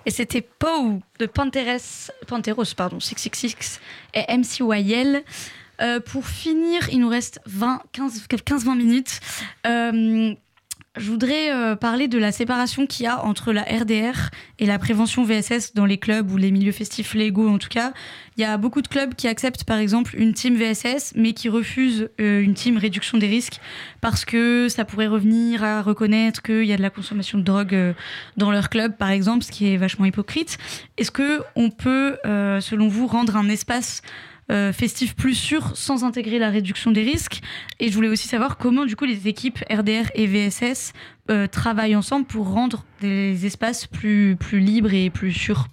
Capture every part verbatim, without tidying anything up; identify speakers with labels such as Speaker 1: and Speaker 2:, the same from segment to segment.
Speaker 1: Et c'était Poe de Panteres, Panteros pardon, six cent soixante-six et M C Y L. Euh, pour finir, il nous reste vingt, quinze, quinze vingt minutes. Euh, je voudrais euh, parler de la séparation qu'il y a entre la R D R et la prévention V S S dans les clubs ou les milieux festifs légaux en tout cas. Il y a beaucoup de clubs qui acceptent par exemple une team V S S mais qui refusent euh, une team réduction des risques parce que ça pourrait revenir à reconnaître qu'il y a de la consommation de drogue euh, dans leur club par exemple, ce qui est vachement hypocrite. Est-ce qu'on peut, euh, selon vous, rendre un espace Euh, festif plus sûr sans intégrer la réduction des risques? Et je voulais aussi savoir comment du coup les équipes R D R et V S S euh, travaillent ensemble pour rendre des espaces plus, plus libres et plus sûrs.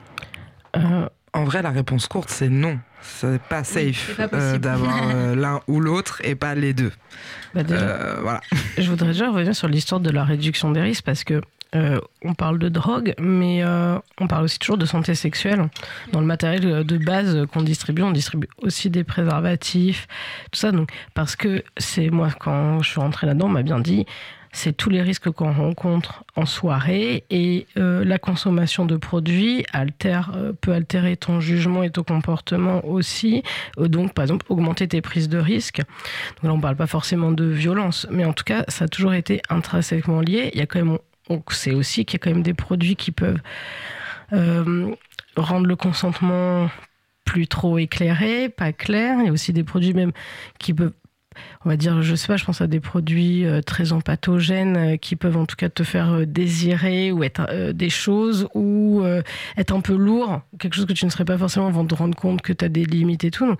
Speaker 2: Euh, en vrai, la réponse courte, c'est non. C'est pas safe oui, c'est pas euh, d'avoir euh, l'un ou l'autre et pas les deux.
Speaker 3: Bah déjà, euh, voilà. Je voudrais déjà revenir sur l'histoire de la réduction des risques parce que Euh, on parle de drogue, mais euh, on parle aussi toujours de santé sexuelle. Dans le matériel de base qu'on distribue, on distribue aussi des préservatifs, tout ça. Donc, parce que c'est moi, quand je suis rentrée là-dedans, on m'a bien dit, c'est tous les risques qu'on rencontre en soirée et euh, la consommation de produits altère, euh, peut altérer ton jugement et ton comportement aussi. Euh, donc, par exemple, augmenter tes prises de risques. Donc là, on ne parle pas forcément de violence, mais en tout cas, ça a toujours été intrinsèquement lié. Il y a quand même... On sait aussi qu'il y a quand même des produits qui peuvent euh, rendre le consentement plus trop éclairé, pas clair. Il y a aussi des produits même qui peuvent, on va dire, je sais pas, je pense à des produits euh, très empathogènes euh, qui peuvent en tout cas te faire euh, désirer ou être euh, des choses ou euh, être un peu lourd, quelque chose que tu ne serais pas forcément avant de te rendre compte que tu as des limites et tout. Donc,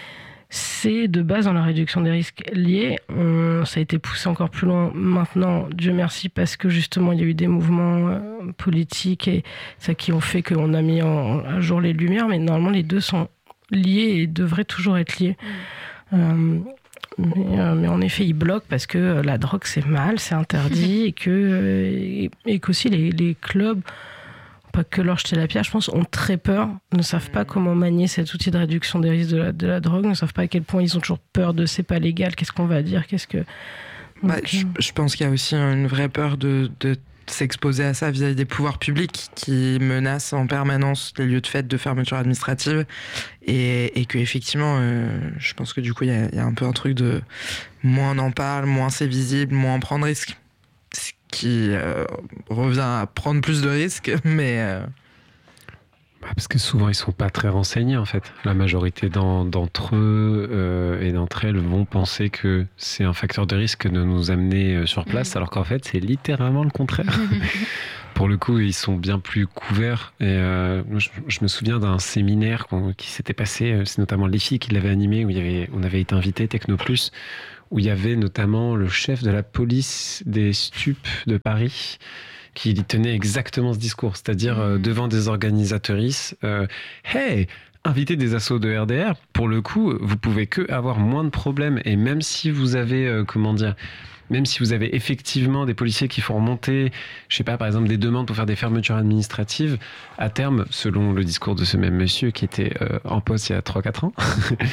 Speaker 3: c'est de base dans la réduction des risques liés. On, ça a été poussé encore plus loin maintenant, Dieu merci, parce que justement il y a eu des mouvements euh, politiques et ça qui ont fait qu'on a mis en, à jour les lumières, mais normalement les deux sont liés et devraient toujours être liés. Mmh. Euh, mais, euh, mais en effet, ils bloquent parce que euh, la drogue c'est mal, c'est interdit et que euh, et, et qu'aussi les, les clubs, pas que leur jeter la pierre, je pense, ont très peur, ne savent pas comment manier cet outil de réduction des risques de la, de la drogue, ne savent pas à quel point ils ont toujours peur de c'est pas légal, qu'est-ce qu'on va dire, qu'est-ce que... Donc,
Speaker 2: bah, je, je pense qu'il y a aussi une vraie peur de, de s'exposer à ça vis-à-vis des pouvoirs publics qui menacent en permanence les lieux de fête de fermeture administrative et, et qu'effectivement, euh, je pense que du coup, il y a, il y a un peu un truc de moins on en parle, moins c'est visible, moins on prend de risques. Qui euh, revient à prendre plus de risques, mais... Euh...
Speaker 4: Bah parce que souvent, ils sont pas très renseignés, en fait. La majorité d'en, d'entre eux euh, et d'entre elles vont penser que c'est un facteur de risque de nous amener euh, sur place, mmh. alors qu'en fait, c'est littéralement le contraire. Pour le coup, ils sont bien plus couverts. Et euh, je, je me souviens d'un séminaire qui s'était passé, c'est notamment les filles qui l'avaient animé, où il y avait, on avait été invité, Technoplus, où il y avait notamment le chef de la police des stupes de Paris qui tenait exactement ce discours, c'est-à-dire mmh. euh, devant des organisatrices, euh, hey, inviter des assos de R D R, pour le coup, vous pouvez que avoir moins de problèmes, et même si vous avez, euh, comment dire, même si vous avez effectivement des policiers qui font remonter, je sais pas, par exemple, des demandes pour faire des fermetures administratives, à terme, selon le discours de ce même monsieur qui était euh, en poste il y a trois quatre ans,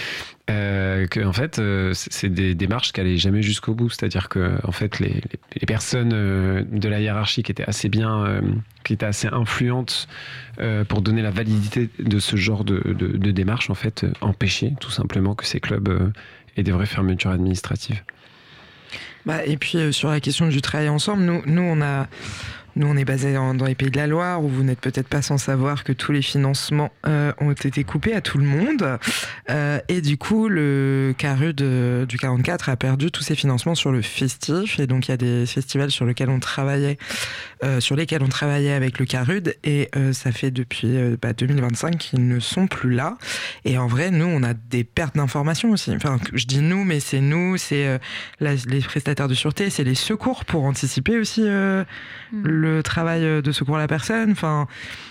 Speaker 4: euh, que en fait, euh, c'est des démarches qui allaient jamais jusqu'au bout. C'est-à-dire que en fait, les, les, les personnes euh, de la hiérarchie qui étaient assez bien, euh, qui étaient assez influentes euh, pour donner la validité de ce genre de, de, de démarches, en fait, euh, empêchaient tout simplement que ces clubs euh, aient des vraies fermetures administratives.
Speaker 2: Bah, et puis euh, sur la question du travail ensemble, nous, nous on a, nous on est basé dans, dans les Pays de la Loire, où vous n'êtes peut-être pas sans savoir que tous les financements euh, ont été coupés à tout le monde, euh, et du coup le CARUD de, du quarante-quatre a perdu tous ses financements sur le festif, et donc il y a des festivals sur lesquels on travaillait, euh, sur lesquels on travaillait avec le CARUD, et euh, ça fait depuis euh, bah, deux mille vingt-cinq qu'ils ne sont plus là. Et en vrai, nous, on a des pertes d'informations aussi. Enfin, je dis nous, mais c'est nous, c'est euh, la, les prestataires de sûreté, c'est les secours pour anticiper aussi euh, mmh. le travail de secours à la personne. Enfin,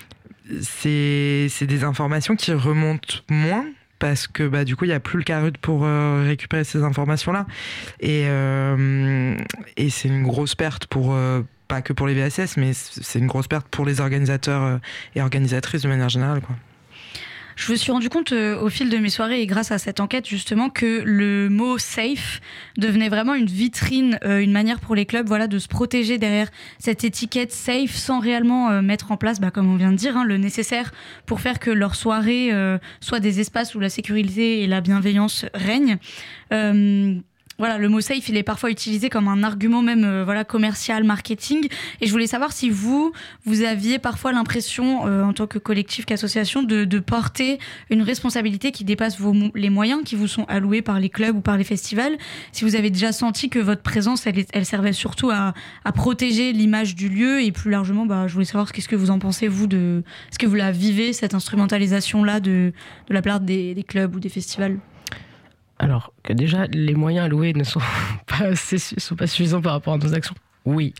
Speaker 2: c'est, c'est des informations qui remontent moins parce que bah, du coup, il n'y a plus le CARUD pour euh, récupérer ces informations-là. Et, euh, et c'est une grosse perte pour... Euh, pas que pour les V S S, mais c'est une grosse perte pour les organisateurs et organisatrices de manière générale, quoi.
Speaker 1: Je me suis rendu compte euh, au fil de mes soirées et grâce à cette enquête justement que le mot safe devenait vraiment une vitrine, euh, une manière pour les clubs voilà, de se protéger derrière cette étiquette safe sans réellement euh, mettre en place, bah, comme on vient de dire, hein, le nécessaire pour faire que leurs soirées euh, soient des espaces où la sécurité et la bienveillance règnent. Euh, Voilà, le mot safe, il est parfois utilisé comme un argument même euh, voilà, commercial, marketing. Et je voulais savoir si vous, vous aviez parfois l'impression, euh, en tant que collectif, qu'association, de, de porter une responsabilité qui dépasse vos, les moyens qui vous sont alloués par les clubs ou par les festivals. Si vous avez déjà senti que votre présence, elle, elle servait surtout à, à protéger l'image du lieu. Et plus largement, bah, je voulais savoir qu'est-ce que vous en pensez, vous, de... Est-ce que vous la vivez, cette instrumentalisation-là de, de la part des, des clubs ou des festivals ?
Speaker 3: Alors que déjà, les moyens alloués ne sont pas, assez, sont pas suffisants par rapport à nos actions. Oui.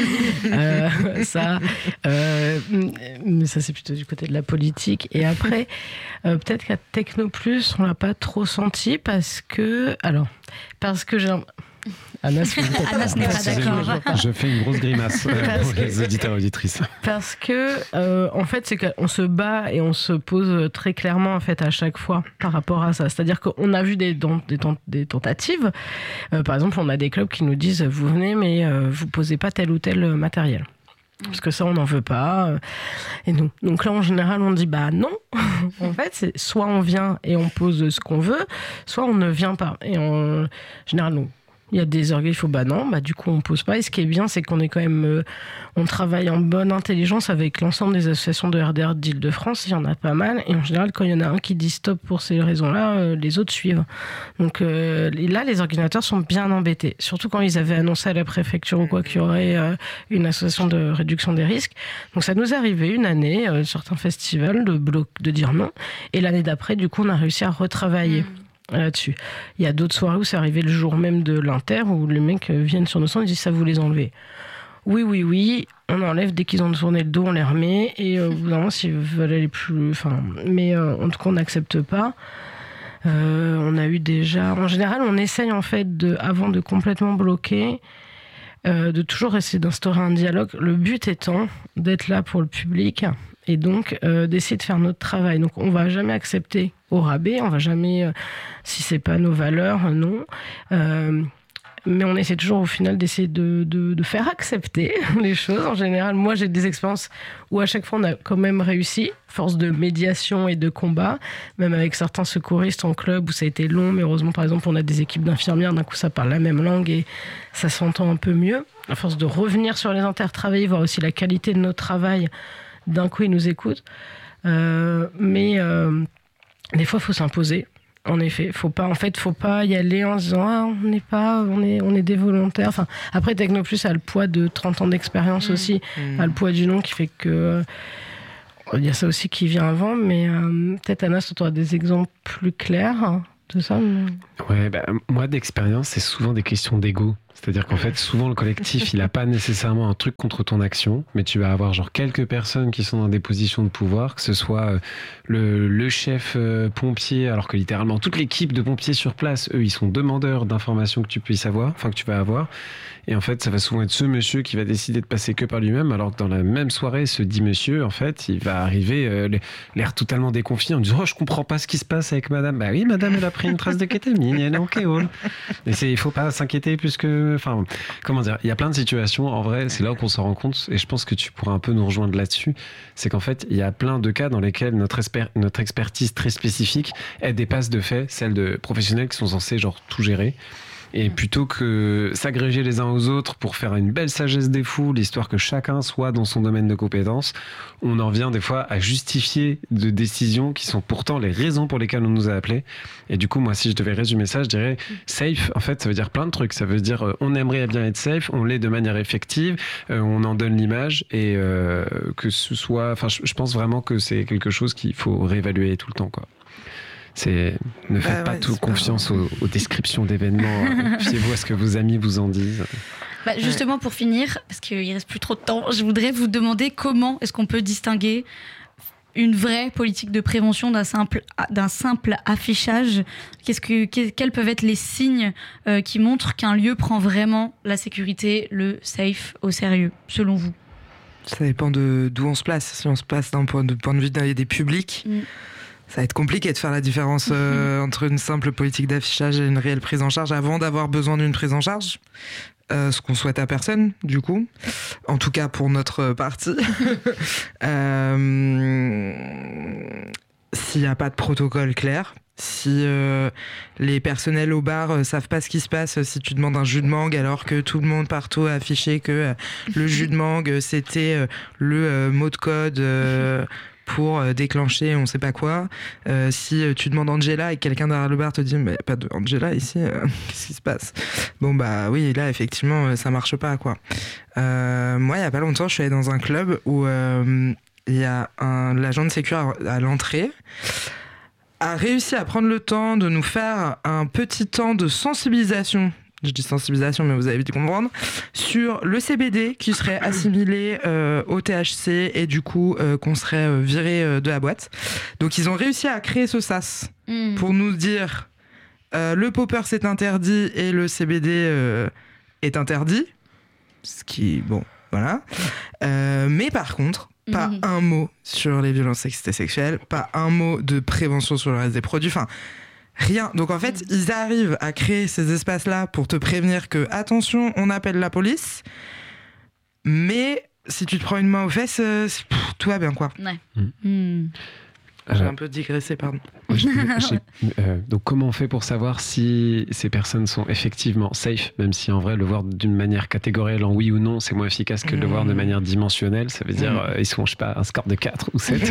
Speaker 3: euh, ça, euh, mais ça, c'est plutôt du côté de la politique. Et après, euh, peut-être qu'à Technoplus, on l'a pas trop senti parce que... Alors, parce que j'ai... Anas,
Speaker 1: Anas n'est pas d'accord.
Speaker 4: Je fais une grosse grimace euh, pour les auditeurs et auditrices.
Speaker 3: Parce que, euh, en fait, c'est qu'on se bat et on se pose très clairement, en fait, à chaque fois par rapport à ça. C'est-à-dire qu'on a vu des, des, des tentatives. Euh, par exemple, on a des clubs qui nous disent « Vous venez, mais euh, vous posez pas tel ou tel matériel. » Parce que ça, on n'en veut pas. Et nous. Donc là, en général, on dit bah non. En fait, c'est soit on vient et on pose ce qu'on veut, soit on ne vient pas. Et en général, nous. Il y a des orgueils, il faut bah non, bah du coup on pose pas. Et ce qui est bien, c'est qu'on est quand même, euh, on travaille en bonne intelligence avec l'ensemble des associations de R D R d'Île-de-France. Il y en a pas mal, et en général, quand il y en a un qui dit stop pour ces raisons-là, euh, les autres suivent. Donc euh, là, les organisateurs sont bien embêtés, surtout quand ils avaient annoncé à la préfecture ou quoi qu'il y aurait euh, une association de réduction des risques. Donc ça nous est arrivé une année, euh, certains festivals, de bloc, de dire non, et l'année d'après, du coup, on a réussi à retravailler. Mmh. Là-dessus. Il y a d'autres soirées où c'est arrivé le jour même de l'inter, où les mecs viennent sur nos stands et disent ça vous les enlevez. Oui, oui, oui, on enlève dès qu'ils ont tourné le dos, on les remet, et euh, au bout d'un moment, s'ils veulent aller plus. Enfin, mais euh, en tout cas, on n'accepte pas. Euh, on a eu déjà. En général, on essaye en fait, de, avant de complètement bloquer, euh, de toujours essayer d'instaurer un dialogue. Le but étant d'être là pour le public. Et donc, euh, d'essayer de faire notre travail. Donc, on ne va jamais accepter au rabais, on ne va jamais, euh, si ce n'est pas nos valeurs, euh, non. Euh, mais on essaie toujours, au final, d'essayer de, de, de faire accepter les choses. En général, moi, j'ai des expériences où, à chaque fois, on a quand même réussi, force de médiation et de combat, même avec certains secouristes en club où ça a été long, mais heureusement, par exemple, on a des équipes d'infirmières, d'un coup, ça parle la même langue et ça s'entend un peu mieux. À force de revenir sur les intertravaillés, voir aussi la qualité de notre travail, d'un coup, ils nous écoutent. Euh, mais euh, des fois, il faut s'imposer. En effet, faut pas, en fait, faut pas y aller en se disant ah, on n'est pas, on est, on est des volontaires. Enfin, après, Technoplus a le poids de trente ans d'expérience mmh. aussi, mmh. a le poids du nom qui fait que il y a ça aussi qui vient avant. Mais euh, peut-être Anas, tu auras des exemples plus clairs de ça. Mais...
Speaker 4: Ouais, bah, moi d'expérience, c'est souvent des questions d'ego. C'est-à-dire qu'en fait, souvent, le collectif, il n'a pas nécessairement un truc contre ton action, mais tu vas avoir genre quelques personnes qui sont dans des positions de pouvoir, que ce soit le, le chef euh, pompier, alors que littéralement, toute l'équipe de pompiers sur place, eux, ils sont demandeurs d'informations que tu puisses avoir, enfin que tu vas avoir. Et en fait, ça va souvent être ce monsieur qui va décider de passer que par lui-même, alors que dans la même soirée, ce dit monsieur, en fait, il va arriver euh, l'air totalement déconfié en disant « Oh, je comprends pas ce qui se passe avec madame. » Bah oui, madame, elle a pris une trace de kétamine, elle est en kéol. Et c'est, il faut pas s'inquiéter plus que... Enfin, comment dire, il y a plein de situations, en vrai, c'est là qu'on s'en rend compte, et je pense que tu pourras un peu nous rejoindre là-dessus, c'est qu'en fait, il y a plein de cas dans lesquels notre, esper- notre expertise très spécifique, elle dépasse de fait celle de professionnels qui sont censés genre tout gérer. Et plutôt que s'agréger les uns aux autres pour faire une belle sagesse des foules, histoire que chacun soit dans son domaine de compétences, on en vient des fois à justifier de décisions qui sont pourtant les raisons pour lesquelles on nous a appelés. Et du coup, moi, si je devais résumer ça, je dirais safe, en fait, ça veut dire plein de trucs. Ça veut dire euh, on aimerait bien être safe, on l'est de manière effective, euh, on en donne l'image et euh, que ce soit... Enfin, je, je pense vraiment que c'est quelque chose qu'il faut réévaluer tout le temps, quoi. C'est, ne faites bah pas ouais, tout confiance aux, aux descriptions d'événements. Fiez-vous à ce que vos amis vous en disent.
Speaker 1: Bah justement, pour finir, parce qu'il ne reste plus trop de temps, je voudrais vous demander comment est-ce qu'on peut distinguer une vraie politique de prévention d'un simple, d'un simple affichage. Qu'est-ce que, quels peuvent être les signes euh, qui montrent qu'un lieu prend vraiment la sécurité, le safe au sérieux, selon vous?
Speaker 2: Ça dépend de, d'où on se place. Si on se place d'un point de, point de vue des publics, mm. Ça va être compliqué de faire la différence euh, entre une simple politique d'affichage et une réelle prise en charge avant d'avoir besoin d'une prise en charge. Euh, ce qu'on souhaite à personne, du coup. En tout cas, pour notre parti. euh, s'il n'y a pas de protocole clair, si euh, les personnels au bar euh, savent pas ce qui se passe si tu demandes un jus de mangue alors que tout le monde partout a affiché que euh, le jus de mangue, c'était euh, le euh, mot de code... Euh, pour euh, déclencher on sait pas quoi. Euh, si euh, tu demandes Angela et que quelqu'un derrière le bar te dit mais pas de Angela ici, euh, qu'est-ce qui se passe? Bon bah oui, là effectivement ça marche pas quoi. Euh, moi il y a pas longtemps je suis allée dans un club où il euh, y a un l'agent de sécu à, à l'entrée a réussi à prendre le temps de nous faire un petit temps de sensibilisation. Je dis sensibilisation, mais vous allez vite comprendre, sur le C B D qui serait assimilé euh, au T H C et du coup euh, qu'on serait euh, viré euh, de la boîte. Donc ils ont réussi à créer ce sas mmh. pour nous dire euh, le popper c'est interdit et le C B D euh, est interdit. Ce qui, bon, voilà. Euh, mais par contre, pas mmh. un mot sur les violences sexistes et sexuelles, pas un mot de prévention sur le reste des produits. Enfin, rien. Donc en fait, ils arrivent à créer ces espaces-là pour te prévenir que, attention, on appelle la police, mais si tu te prends une main aux fesses, euh, pff, tout va bien, quoi.
Speaker 1: Ouais. Mmh. Mmh.
Speaker 2: J'ai un peu digressé, pardon.
Speaker 4: J'ai, j'ai, euh, donc comment on fait pour savoir si ces personnes sont effectivement safe, même si en vrai le voir d'une manière catégorielle en oui ou non, c'est moins efficace que de le voir de manière dimensionnelle. Ça veut dire mmh. euh, ils sont, je sais pas, un score de quatre ou sept.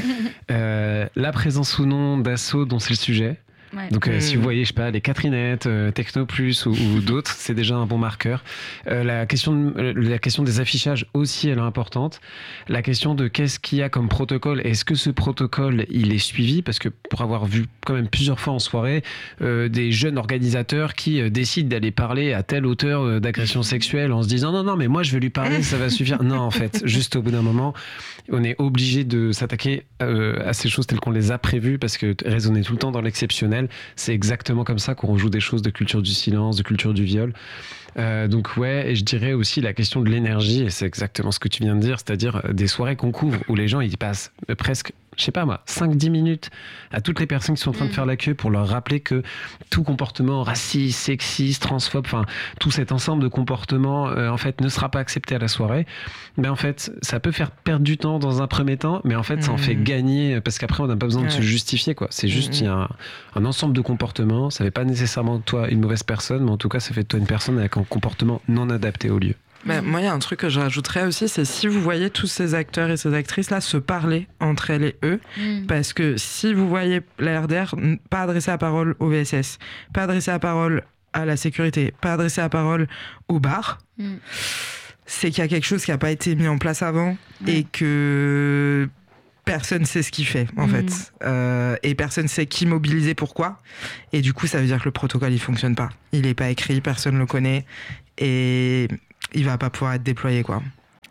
Speaker 4: euh, la présence ou non d'assauts dont c'est le sujet. Ouais. Donc euh, mmh. si vous voyez, je sais pas, les Catherinettes, euh, Techno Plus ou, ou d'autres, c'est déjà un bon marqueur. Euh, la question, de, euh, la question des affichages aussi, elle est importante. La question de qu'est-ce qu'il y a comme protocole, est-ce que ce protocole il est suivi, parce que pour avoir vu quand même plusieurs fois en soirée euh, des jeunes organisateurs qui euh, décident d'aller parler à tel auteur euh, d'agression sexuelle en se disant non non mais moi je vais lui parler, ça va suffire. Non en fait, juste au bout d'un moment, on est obligé de s'attaquer euh, à ces choses telles qu'on les a prévues, parce que raisonner tout le temps dans l'exceptionnel, c'est exactement comme ça qu'on rejoue des choses de culture du silence, de culture du viol. Euh, donc ouais, et je dirais aussi la question de l'énergie, et c'est exactement ce que tu viens de dire, c'est-à-dire des soirées qu'on couvre où les gens ils passent presque, je sais pas moi, cinq dix minutes à toutes les personnes qui sont en train de faire la queue pour leur rappeler que tout comportement raciste, sexiste, transphobe, enfin tout cet ensemble de comportements euh, en fait ne sera pas accepté à la soirée. Mais en fait ça peut faire perdre du temps dans un premier temps, mais en fait ça en fait gagner, parce qu'après on n'a pas besoin de ouais. se justifier quoi. C'est juste il y a un, un ensemble de comportements, ça fait pas nécessairement de toi une mauvaise personne, mais en tout cas ça fait de toi une personne avec un comportement non adapté au lieu.
Speaker 2: Bah, moi, il y a un truc que je rajouterais aussi, c'est si vous voyez tous ces acteurs et ces actrices-là se parler entre elles et eux, mmh. parce que si vous voyez la R D R pas adresser la parole au V S S, pas adresser la parole à la sécurité, pas adresser la parole au bar, mmh. c'est qu'il y a quelque chose qui n'a pas été mis en place avant mmh. et que personne sait ce qu'il fait, en mmh. fait. Euh, et personne sait qui mobiliser, pourquoi. Et du coup, ça veut dire que le protocole, il fonctionne pas. Il n'est pas écrit, personne le connaît. Et il va pas pouvoir être déployé, quoi.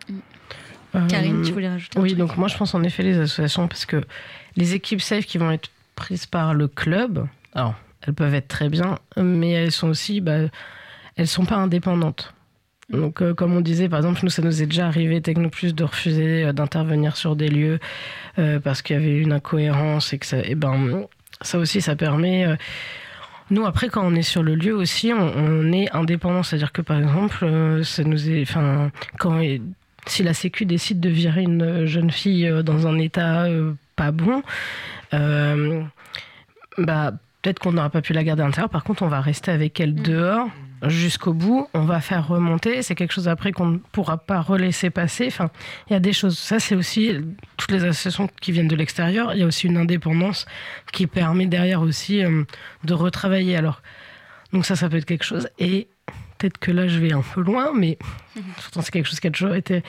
Speaker 1: Euh, Karine, tu voulais rajouter un
Speaker 3: Oui,
Speaker 1: truc.
Speaker 3: donc moi je pense en effet les associations, parce que les équipes safe qui vont être prises par le club, alors elles peuvent être très bien, mais elles sont aussi, bah, elles sont pas indépendantes. Donc euh, comme on disait, par exemple, nous ça nous est déjà arrivé Technoplus de refuser euh, d'intervenir sur des lieux euh, parce qu'il y avait une incohérence et que ça, et ben ça aussi ça permet. Euh, Nous, après, quand on est sur le lieu aussi, on, on est indépendant. C'est-à-dire que, par exemple, euh, ça nous est, enfin, quand, si la Sécu décide de virer une jeune fille dans un état euh, pas bon, euh, bah, peut-être qu'on n'aura pas pu la garder à l'intérieur. Par contre, on va rester avec elle dehors jusqu'au bout. On va faire remonter. C'est quelque chose après qu'on ne pourra pas relaisser passer. Enfin, il y a des choses. Ça, c'est aussi toutes les associations qui viennent de l'extérieur. Il y a aussi une indépendance qui permet derrière aussi euh, de retravailler. Alors, donc ça, ça peut être quelque chose. Et peut-être que là, je vais un peu loin, mais pourtant, c'est quelque chose qui a toujours été...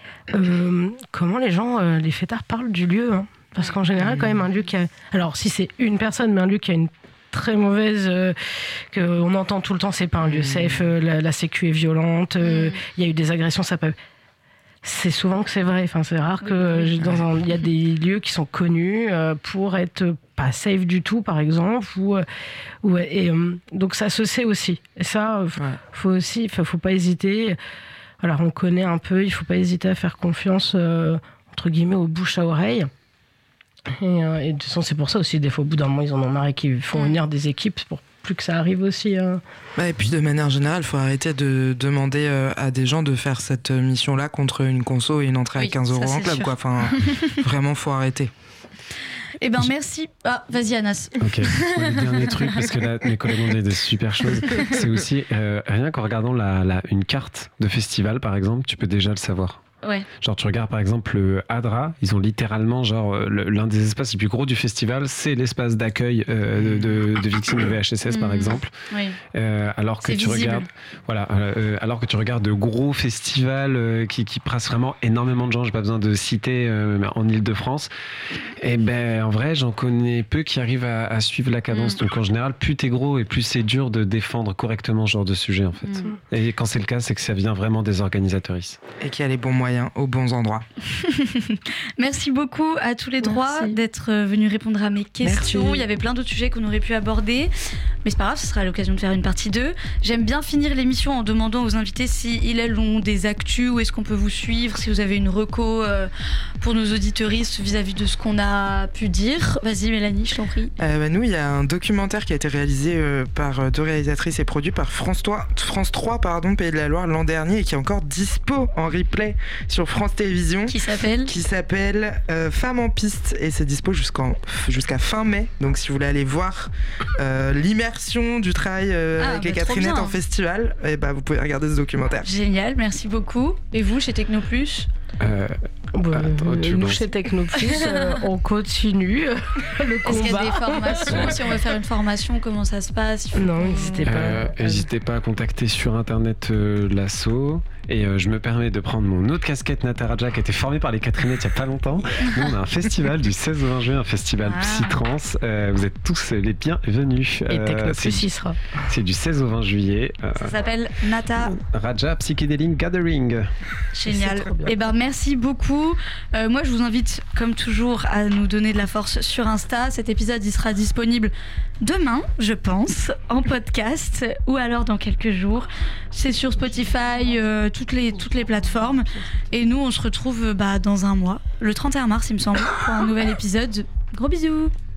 Speaker 3: Euh, comment les gens, euh, les fêtards parlent du lieu, hein. Parce qu'en général, quand même, un lieu qui a... Alors, si c'est une personne, mais un lieu qui a une très mauvaise, euh, qu'on entend tout le temps, c'est pas un lieu safe, euh, la, la sécu est violente, il euh, y a eu des agressions, ça peut... C'est souvent que c'est vrai, enfin, c'est rare que euh, dans un... y a des lieux qui sont connus euh, pour être pas safe du tout, par exemple, ou, euh, ou, et, euh, donc ça se sait aussi. Et ça, euh, ouais. faut aussi, faut, faut pas hésiter. Alors, on connaît un peu, il faut pas hésiter à faire confiance, euh, entre guillemets, aux bouche à oreille. Et, euh, et de toute façon, c'est pour ça aussi, des fois, au bout d'un moment, ils en ont marre et qu'ils font venir des équipes pour plus que ça arrive aussi. Hein.
Speaker 2: Et puis de manière générale, il faut arrêter de demander euh, à des gens de faire cette mission-là contre une conso et une entrée oui, à quinze euros en club. Quoi. Enfin, vraiment, faut arrêter.
Speaker 1: Eh ben merci. Ah, vas-y Anas.
Speaker 4: Ok. Le dernier truc, parce que là, mes collègues ont dit des super choses, c'est aussi euh, rien qu'en regardant la, la, une carte de festival, par exemple, tu peux déjà le savoir.
Speaker 1: Ouais.
Speaker 4: Genre tu regardes par exemple le Adra, ils ont littéralement genre le, l'un des espaces les plus gros du festival, c'est l'espace d'accueil euh, de, de victimes de V H S S mmh. par exemple.
Speaker 1: Oui.
Speaker 4: Euh, alors que
Speaker 1: c'est
Speaker 4: tu
Speaker 1: visible.
Speaker 4: regardes, voilà, euh, alors que tu regardes de gros festivals euh, qui, qui brassent vraiment énormément de gens, j'ai pas besoin de citer euh, en Île-de-France. Et ben en vrai j'en connais peu qui arrivent à, à suivre la cadence. Mmh. Donc en général plus t'es gros et plus c'est dur de défendre correctement ce genre de sujet en fait. Mmh. Et quand c'est le cas, c'est que ça vient vraiment des organisateuristes.
Speaker 2: Et qu'il y a les bons moyens aux bons endroits.
Speaker 1: Merci beaucoup à tous les trois Merci. D'être venus répondre à mes questions. Merci. Il y avait plein d'autres sujets qu'on aurait pu aborder, mais c'est pas grave, ce sera l'occasion de faire une partie deux. J'aime bien finir l'émission en demandant aux invités si ils elles ont des actus, où est-ce qu'on peut vous suivre, si vous avez une reco euh, pour nos auditeuristes vis-à-vis de ce qu'on a pu dire. Vas-y Mélanie, je t'en prie.
Speaker 2: Euh, bah nous, il y a un documentaire qui a été réalisé euh, par deux réalisatrices et produit par France trois, France trois pardon, Pays de la Loire l'an dernier et qui est encore dispo en replay sur France Télévisions.
Speaker 1: Qui s'appelle
Speaker 2: Qui s'appelle euh, Femmes en piste et c'est dispo jusqu'en, jusqu'à fin mai. Donc si vous voulez aller voir euh, l'immersion du travail euh, ah, avec bah, les Catherinettes en festival, et bah, vous pouvez regarder ce documentaire.
Speaker 1: Génial, merci beaucoup. Et vous, chez Technoplus
Speaker 4: euh,
Speaker 3: bah, attends, tu Nous, chez Technoplus, euh, on continue le combat.
Speaker 1: Est-ce qu'il y a des formations Si on veut faire une formation, comment ça se passe?
Speaker 3: Non, n'hésitez pas.
Speaker 4: Euh, n'hésitez pas à contacter sur Internet euh, l'asso. Et euh, je me permets de prendre mon autre casquette Nataraja qui a été formée par les Catherinettes il n'y a pas longtemps. Nous, on a un festival du seize au vingt juin, un festival ah. Psytrance. Euh, vous êtes tous les bienvenus.
Speaker 3: Et Technoplus y sera.
Speaker 4: C'est du seize au vingt juillet.
Speaker 1: Euh, ça s'appelle Nata
Speaker 4: Raja Psychedelic Gathering.
Speaker 1: Génial. Et ben merci beaucoup. Euh, moi, je vous invite, comme toujours, à nous donner de la force sur Insta. Cet épisode, il sera disponible demain, je pense, en podcast, ou alors dans quelques jours. C'est sur Spotify, euh, toutes les, toutes les plateformes. Et nous, on se retrouve bah, dans un mois, le trente et un mars, il me semble, pour un nouvel épisode. Gros bisous!